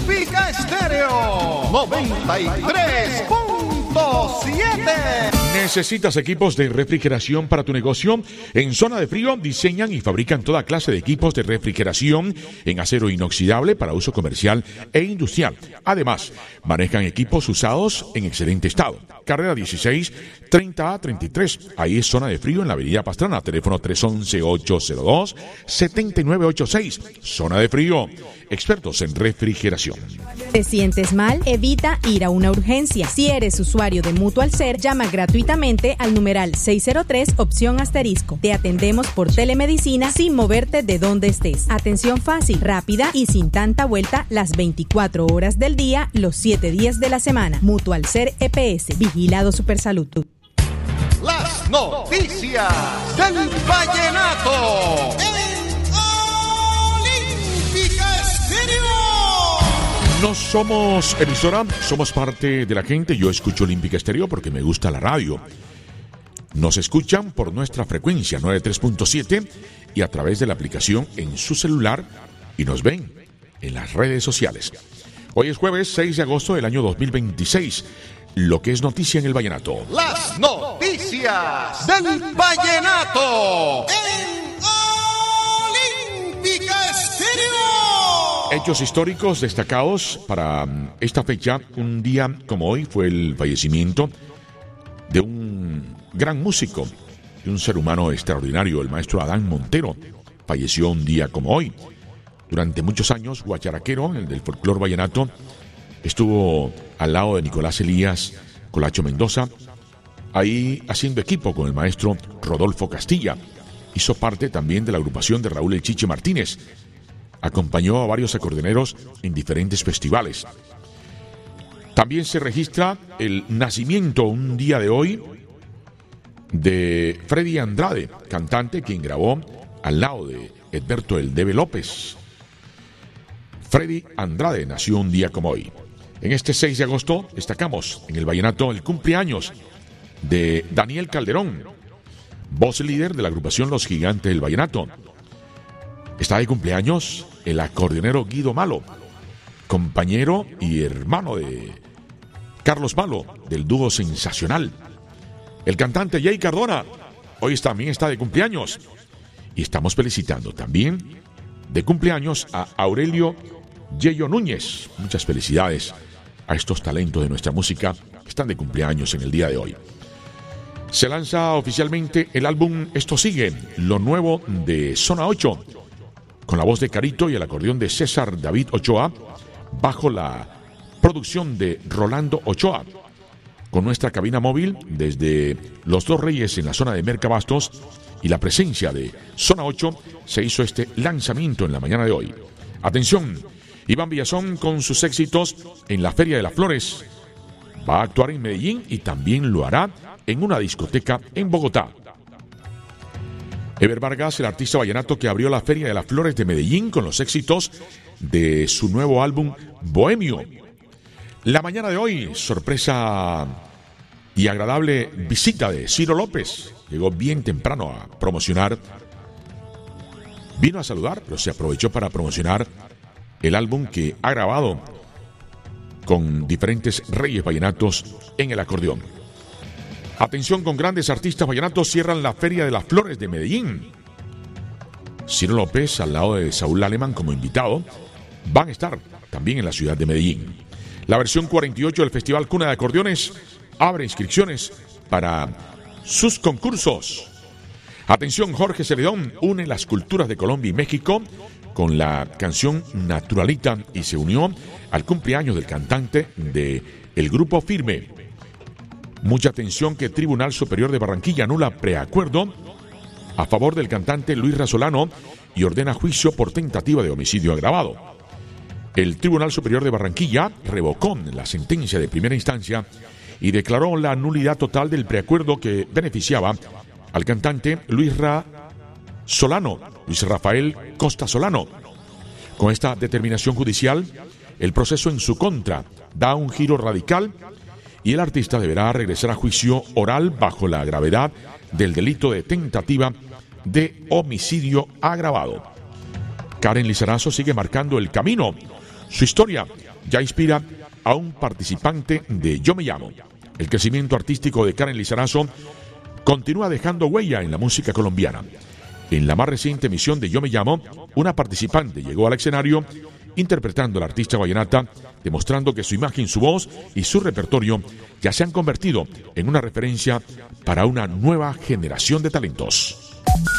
Olímpica Estéreo 93.7. ¿Necesitas equipos de refrigeración para tu negocio? En Zona de Frío diseñan y fabrican toda clase de equipos de refrigeración en acero inoxidable para uso comercial e industrial. Además, manejan equipos usados en excelente estado. Carrera 16, 30A33. Ahí es Zona de Frío en la avenida Pastrana. Teléfono 311-802-7986. Zona de Frío. Expertos en refrigeración. ¿Te sientes mal? Evita ir a una urgencia. Si eres usuario de Mutual Ser, llama gratuitamente al numeral 603 opción asterisco. Te atendemos por telemedicina sin moverte de donde estés. Atención fácil, rápida y sin tanta vuelta las 24 horas del día, los 7 días de la semana. Mutual Ser EPS. Vigilado Supersalud. Las noticias del vallenato. No somos emisora, somos parte de la gente. Yo escucho Olímpica Estéreo porque me gusta la radio. Nos escuchan por nuestra frecuencia 93.7 y a través de la aplicación en su celular y nos ven en las redes sociales. Hoy es jueves 6 de agosto del año 2026. Lo que es noticia en el vallenato. Las noticias del vallenato. En Olímpica Estéreo. Hechos históricos destacados para esta fecha. Un día como hoy fue el fallecimiento de un gran músico, de un ser humano extraordinario, el maestro Adán Montero. Falleció un día como hoy. Durante muchos años, guacharaquero, el del folclor vallenato, estuvo al lado de Nicolás Elías Colacho Mendoza, ahí haciendo equipo con el maestro Rodolfo Castilla. Hizo parte también de la agrupación de Raúl El Chiche Martínez. Acompañó a varios acordeoneros en diferentes festivales. También se registra el nacimiento un día de hoy de Freddy Andrade, cantante quien grabó al lado de Edberto El Debe López. Freddy Andrade nació un día como hoy. En este 6 de agosto destacamos en el vallenato el cumpleaños de Daniel Calderón, voz líder de la agrupación Los Gigantes del Vallenato. Está de cumpleaños el acordeonero Guido Malo, compañero y hermano de Carlos Malo, del dúo Sensacional. El cantante Jay Cardona, hoy también está de cumpleaños. Y estamos felicitando también de cumpleaños a Aurelio Yeyo Núñez. Muchas felicidades a estos talentos de nuestra música que están de cumpleaños en el día de hoy. Se lanza oficialmente el álbum Esto Sigue, lo nuevo de Zona 8, con la voz de Carito y el acordeón de César David Ochoa, bajo la producción de Rolando Ochoa. Con nuestra cabina móvil desde Los Dos Reyes en la zona de Mercabastos y la presencia de Zona 8, se hizo este lanzamiento en la mañana de hoy. Atención, Iván Villazón con sus éxitos en la Feria de las Flores. Va a actuar en Medellín y también lo hará en una discoteca en Bogotá. Ever Vargas, el artista vallenato que abrió la Feria de las Flores de Medellín con los éxitos de su nuevo álbum Bohemio. La mañana de hoy, sorpresa y agradable visita de Ciro López. Llegó bien temprano a promocionar. Vino a saludar, pero se aprovechó para promocionar el álbum que ha grabado con diferentes reyes vallenatos en el acordeón. Atención, con grandes artistas vallenatos cierran la Feria de las Flores de Medellín. Ciro López, al lado de Saúl Alemán como invitado, van a estar también en la ciudad de Medellín. La versión 48 del Festival Cuna de Acordeones abre inscripciones para sus concursos. Atención, Jorge Celedón une las culturas de Colombia y México con la canción Naturalita y se unió al cumpleaños del cantante de El Grupo Firme. Mucha atención que Tribunal Superior de Barranquilla anula preacuerdo a favor del cantante Luis Razolano y ordena juicio por tentativa de homicidio agravado. El Tribunal Superior de Barranquilla revocó la sentencia de primera instancia y declaró la nulidad total del preacuerdo que beneficiaba al cantante Luis Rafael Costa Solano. Con esta determinación judicial, el proceso en su contra da un giro radical y el artista deberá regresar a juicio oral bajo la gravedad del delito de tentativa de homicidio agravado. Karen Lizarazo sigue marcando el camino Su historia ya inspira a un participante de Yo Me Llamo. El crecimiento artístico de Karen Lizarazo continúa dejando huella en la música colombiana. En la más reciente emisión de Yo Me Llamo, una participante llegó al escenario interpretando a la artista vallenata, demostrando que su imagen, su voz y su repertorio ya se han convertido en una referencia para una nueva generación de talentos.